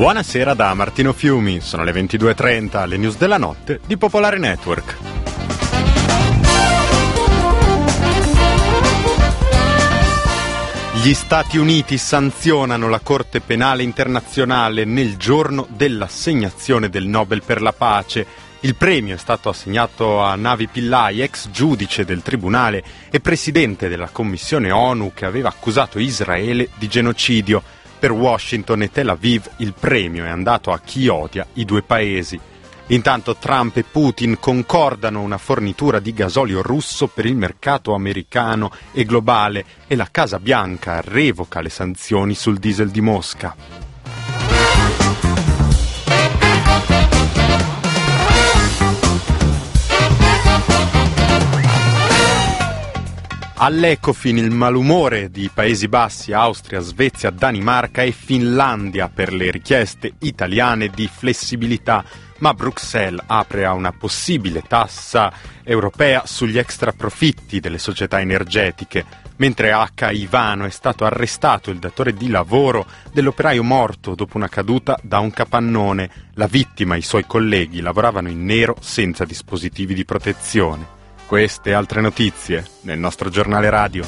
Buonasera da Martino Fiumi, sono le 22:30, le news della notte di Popolare Network. Gli Stati Uniti sanzionano la Corte Penale Internazionale nel giorno dell'assegnazione del Nobel per la pace. Il premio è stato assegnato a Navi Pillay, ex giudice del tribunale e presidente della Commissione ONU che aveva accusato Israele di genocidio. Per Washington e Tel Aviv il premio è andato a chi odia i due paesi. Intanto Trump e Putin concordano una fornitura di gasolio russo per il mercato americano e globale e la Casa Bianca revoca le sanzioni sul diesel di Mosca. All'Ecofin il malumore di Paesi Bassi, Austria, Svezia, Danimarca e Finlandia per le richieste italiane di flessibilità, ma Bruxelles apre a una possibile tassa europea sugli extraprofitti delle società energetiche, mentre a Caivano è stato arrestato il datore di lavoro dell'operaio morto dopo una caduta da un capannone. La vittima e i suoi colleghi lavoravano in nero senza dispositivi di protezione. Queste e altre notizie nel nostro giornale radio.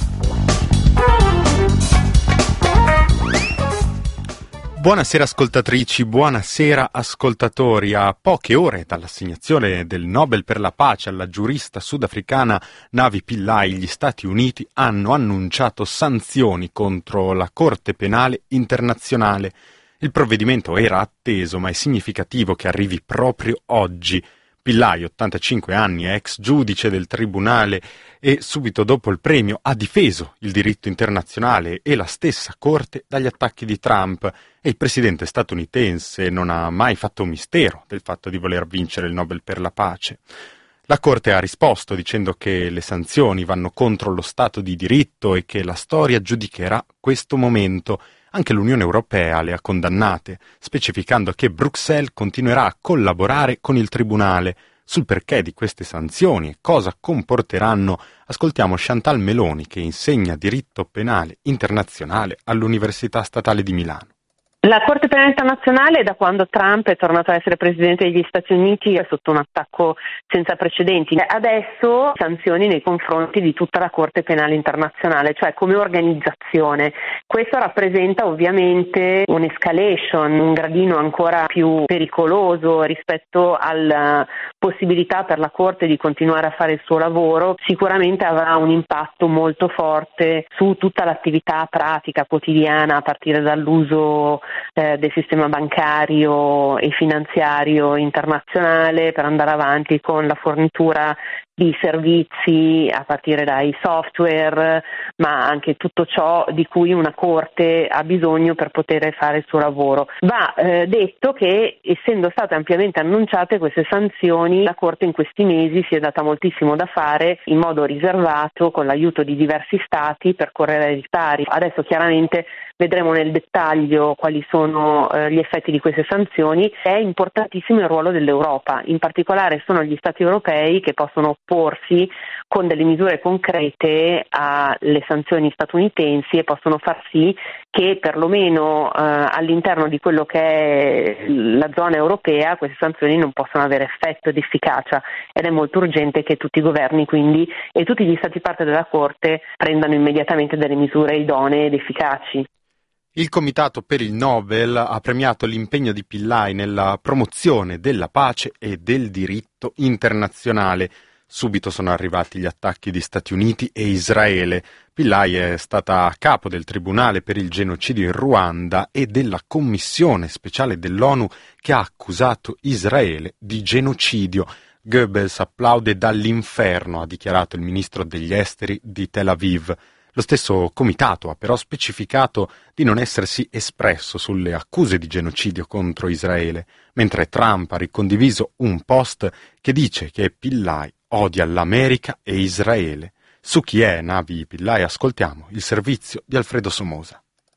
Buonasera ascoltatrici, buonasera ascoltatori. A poche ore dall'assegnazione del Nobel per la pace alla giurista sudafricana Navi Pillay, gli Stati Uniti hanno annunciato sanzioni contro la Corte Penale Internazionale. Il provvedimento era atteso, ma è significativo che arrivi proprio oggi. Pillay, 85 anni, ex giudice del tribunale e subito dopo il premio ha difeso il diritto internazionale e la stessa Corte dagli attacchi di Trump e il presidente statunitense non ha mai fatto un mistero del fatto di voler vincere il Nobel per la pace. La Corte ha risposto dicendo che le sanzioni vanno contro lo Stato di diritto e che la storia giudicherà questo momento. Anche l'Unione Europea le ha condannate, specificando che Bruxelles continuerà a collaborare con il Tribunale. Sul perché di queste sanzioni e cosa comporteranno, ascoltiamo Chantal Meloni, che insegna diritto penale internazionale all'Università Statale di Milano. La Corte Penale Internazionale, da quando Trump è tornato a essere presidente degli Stati Uniti, è sotto un attacco senza precedenti. Adesso sanzioni nei confronti di tutta la Corte Penale Internazionale, cioè come organizzazione. Questo rappresenta ovviamente un'escalation, un gradino ancora più pericoloso rispetto alla possibilità per la Corte di continuare a fare il suo lavoro. Sicuramente avrà un impatto molto forte su tutta l'attività pratica quotidiana, a partire dall'uso del sistema bancario e finanziario internazionale per andare avanti con la fornitura di servizi a partire dai software, ma anche tutto ciò di cui una Corte ha bisogno per poter fare il suo lavoro. Va detto che, essendo state ampiamente annunciate queste sanzioni, la Corte in questi mesi si è data moltissimo da fare in modo riservato con l'aiuto di diversi stati per correre ai ripari. Adesso chiaramente vedremo nel dettaglio quali sono gli effetti di queste sanzioni. È importantissimo il ruolo dell'Europa, in particolare sono gli Stati europei che possono opporsi con delle misure concrete alle sanzioni statunitensi e possono far sì che perlomeno all'interno di quello che è la zona europea queste sanzioni non possano avere effetto ed efficacia, ed è molto urgente che tutti i governi quindi e tutti gli stati parte della Corte prendano immediatamente delle misure idonee ed efficaci. Il Comitato per il Nobel ha premiato l'impegno di Pillay nella promozione della pace e del diritto internazionale. Subito sono arrivati gli attacchi di Stati Uniti e Israele. Pillay è stata a capo del Tribunale per il genocidio in Ruanda e della Commissione speciale dell'ONU che ha accusato Israele di genocidio. Goebbels applaude dall'inferno, ha dichiarato il ministro degli esteri di Tel Aviv. Lo stesso comitato ha però specificato di non essersi espresso sulle accuse di genocidio contro Israele, mentre Trump ha ricondiviso un post che dice che Pillay odia l'America e Israele. Su chi è Navi Pillay ascoltiamo il servizio di Alfredo Somoza.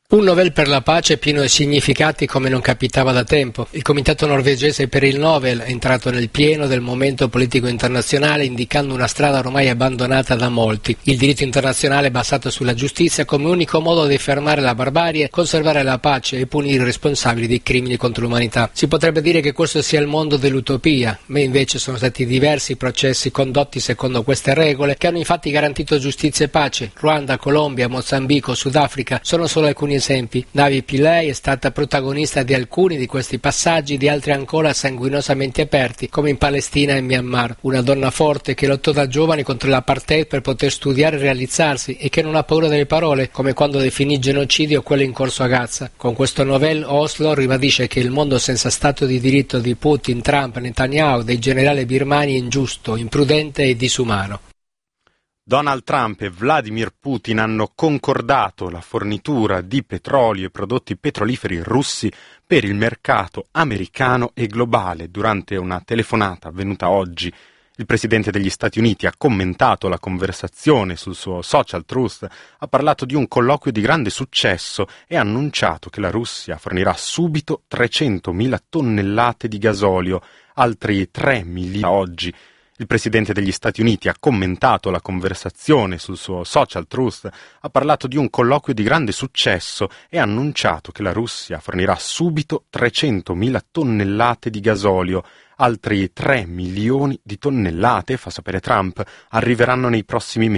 Un Nobel per la pace pieno di significati come non capitava da tempo. Il comitato norvegese per il Nobel è entrato nel pieno del momento politico internazionale, indicando una strada ormai abbandonata da molti. Il diritto internazionale basato sulla giustizia come unico modo di fermare la barbarie, conservare la pace e punire i responsabili dei crimini contro l'umanità. Si potrebbe dire che questo sia il mondo dell'utopia, ma invece sono stati diversi i processi condotti secondo queste regole che hanno infatti garantito giustizia e pace. Ruanda, Colombia, Mozambico, Sudafrica sono solo alcuni esempi. Navi Pillay è stata protagonista di alcuni di questi passaggi, di altri ancora sanguinosamente aperti, come in Palestina e Myanmar. Una donna forte che lottò da giovane contro l'apartheid per poter studiare e realizzarsi e che non ha paura delle parole, come quando definì genocidio quello in corso a Gaza. Con questo Nobel Oslo ribadisce che il mondo senza stato di diritto di Putin, Trump, Netanyahu, dei generali birmani è ingiusto, imprudente e disumano. Donald Trump e Vladimir Putin hanno concordato la fornitura di petrolio e prodotti petroliferi russi per il mercato americano e globale. Durante una telefonata avvenuta oggi, il presidente degli Stati Uniti ha commentato la conversazione sul suo social Truth, ha parlato di un colloquio di grande successo e ha annunciato che la Russia fornirà subito 300.000 tonnellate di gasolio, altri 3 milioni oggi. Il presidente degli Stati Uniti ha commentato la conversazione sul suo social Truth, ha parlato di un colloquio di grande successo e ha annunciato che la Russia fornirà subito 300.000 tonnellate di gasolio, altri 3 milioni di tonnellate, fa sapere Trump, arriveranno nei prossimi mesi.